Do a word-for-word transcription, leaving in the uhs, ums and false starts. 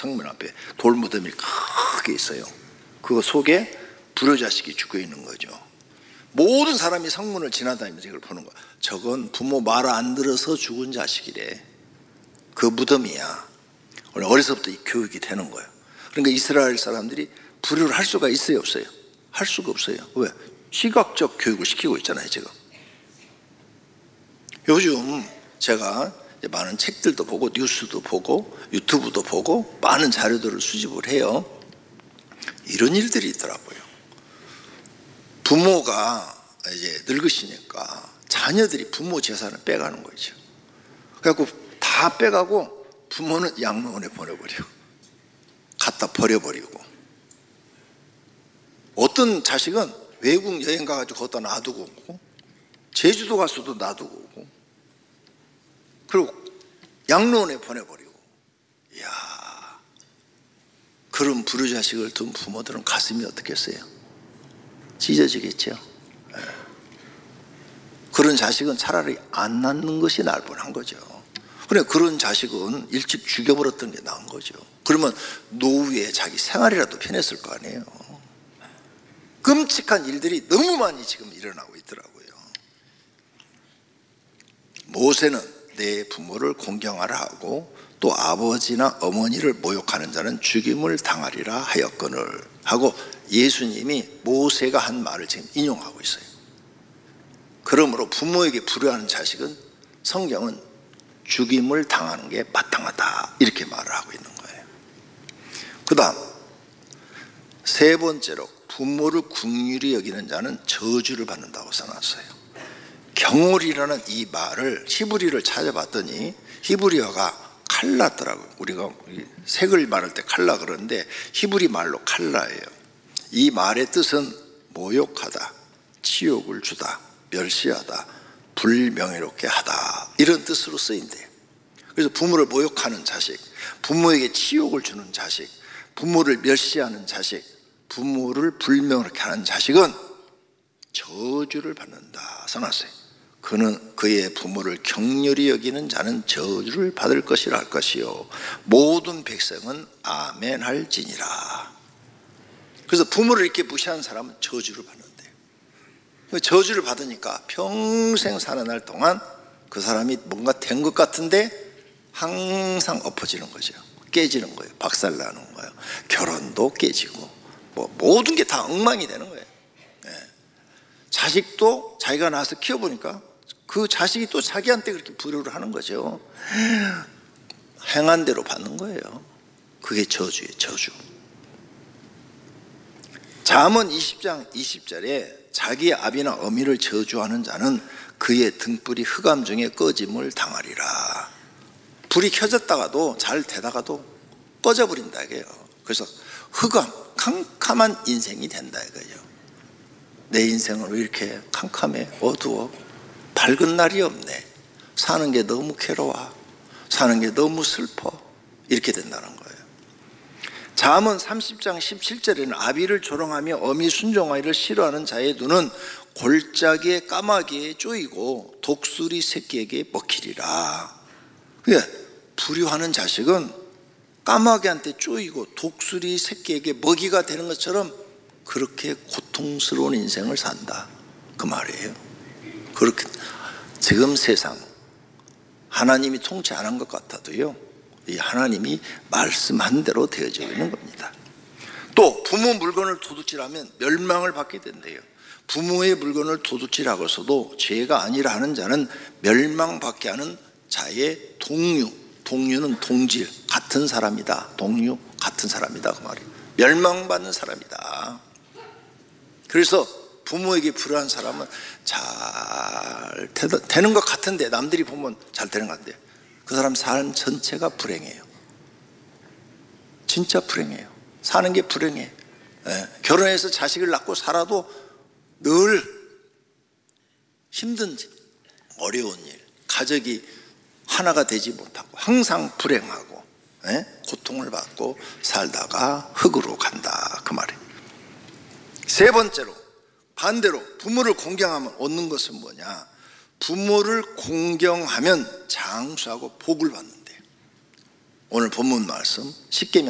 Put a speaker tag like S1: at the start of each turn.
S1: 성문 앞에 돌무덤이 크게 있어요. 그거 속에 불효자식이 죽어 있는 거죠. 모든 사람이 성문을 지나다니면서 이걸 보는 거야. 저건 부모 말 안 들어서 죽은 자식이래. 그 무덤이야. 어려서부터 이 교육이 되는 거예요. 그러니까 이스라엘 사람들이 불효를 할 수가 있어요, 없어요? 할 수가 없어요. 왜? 시각적 교육을 시키고 있잖아요, 지금. 요즘 제가 많은 책들도 보고 뉴스도 보고 유튜브도 보고 많은 자료들을 수집을 해요. 이런 일들이 있더라고요. 부모가 이제 늙으시니까 자녀들이 부모 재산을 빼가는 거죠. 그래갖고 다 빼가고 부모는 양로원에 보내버려. 갖다 버려버리고. 어떤 자식은 외국 여행 가가지고 거기다 놔두고 오고, 제주도 가서도 놔두고 오고, 그리고 양로원에 보내버리고. 이야, 그런 불효자식을 둔 부모들은 가슴이 어떻겠어요? 찢어지겠죠. 네. 그런 자식은 차라리 안 낳는 것이 나을 뻔한 거죠. 그래, 그런 자식은 일찍 죽여버렸던 게 나은 거죠. 그러면 노후에 자기 생활이라도 편했을 거 아니에요. 끔찍한 일들이 너무 많이 지금 일어나고 있더라고요. 모세는 내 부모를 공경하라 하고 또 아버지나 어머니를 모욕하는 자는 죽임을 당하리라 하였거늘 하고 예수님이 모세가 한 말을 지금 인용하고 있어요. 그러므로 부모에게 불효하는 자식은 성경은 죽임을 당하는 게 마땅하다 이렇게 말을 하고 있는 거예요. 그 다음 세 번째로 부모를 긍휼히 여기는 자는 저주를 받는다고 써놨어요. 경홀이라는 이 말을 히브리를 찾아봤더니 히브리어가 칼라더라고요. 우리가 색을 말할 때 칼라 그러는데 히브리 말로 칼라예요. 이 말의 뜻은 모욕하다, 치욕을 주다, 멸시하다, 불명예롭게 하다 이런 뜻으로 쓰인대요. 그래서 부모를 모욕하는 자식, 부모에게 치욕을 주는 자식, 부모를 멸시하는 자식, 부모를 불명예롭게 하는 자식은 저주를 받는다 써놨어요. 그는 그의 부모를 격렬히 여기는 자는 저주를 받을 것이라 할 것이요 모든 백성은 아멘 할지니라. 그래서 부모를 이렇게 무시하는 사람은 저주를 받는데요. 저주를 받으니까 평생 사는 날 동안 그 사람이 뭔가 된 것 같은데 항상 엎어지는 거죠. 깨지는 거예요. 박살나는 거예요. 결혼도 깨지고 뭐 모든 게 다 엉망이 되는 거예요. 네. 자식도 자기가 낳아서 키워보니까 그 자식이 또 자기한테 그렇게 불효를 하는 거죠. 행한 대로 받는 거예요. 그게 저주예요. 저주. 잠언 이십 장 이십 절에 자기 아비나 어미를 저주하는 자는 그의 등불이 흑암 중에 꺼짐을 당하리라. 불이 켜졌다가도 잘 되다가도 꺼져버린다 이거예요. 그래서 흑암, 캄캄한 인생이 된다 이거예요. 내 인생은 왜 이렇게 캄캄해, 어두워, 밝은 날이 없네, 사는 게 너무 괴로워, 사는 게 너무 슬퍼, 이렇게 된다는 거예요. 잠언 삼십 장 십칠 절에는 아비를 조롱하며 어미 순종하기를 싫어하는 자의 눈은 골짜기에 까마귀에 쪼이고 독수리 새끼에게 먹히리라. 그러니까 불효하는 자식은 까마귀한테 쪼이고 독수리 새끼에게 먹이가 되는 것처럼 그렇게 고통스러운 인생을 산다 그 말이에요. 그렇게 지금 세상 하나님이 통치 안 한 것 같아도요, 이 하나님이 말씀한 대로 되어지고 있는 겁니다. 또 부모 물건을 도둑질하면 멸망을 받게 된대요. 부모의 물건을 도둑질하고서도 죄가 아니라 하는 자는 멸망받게 하는 자의 동류, 동류는 동질, 같은 사람이다. 동류, 같은 사람이다 그 말이에요. 멸망받는 사람이다. 그래서 부모에게 불효한 사람은 잘 되는 것 같은데, 남들이 보면 잘 되는 것 같은데 그 사람 삶 전체가 불행해요. 진짜 불행해요. 사는 게 불행해. 예. 결혼해서 자식을 낳고 살아도 늘 힘든 어려운 일, 가족이 하나가 되지 못하고 항상 불행하고, 예? 고통을 받고 살다가 흙으로 간다 그 말이에요. 세 번째로 반대로 부모를 공경하면 얻는 것은 뭐냐? 부모를 공경하면 장수하고 복을 받는데요. 오늘 본문 말씀 십계명